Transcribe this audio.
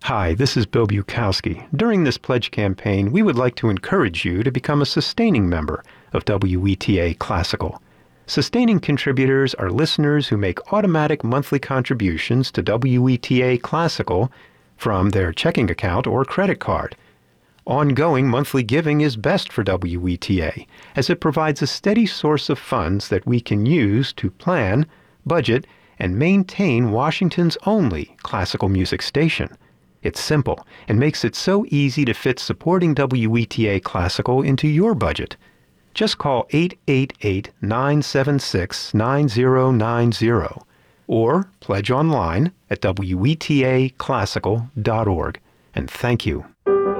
Hi, this is Bill Bukowski. During this pledge campaign, we would like to encourage you to become a sustaining member of WETA Classical. Sustaining contributors are listeners who make automatic monthly contributions to WETA Classical from their checking account or credit card. Ongoing monthly giving is best for WETA, as it provides a steady source of funds that we can use to plan, budget, and maintain Washington's only classical music station. It's simple and makes it so easy to fit supporting WETA Classical into your budget. Just call 888-976-9090 or pledge online at wetaclassical.org. And thank you.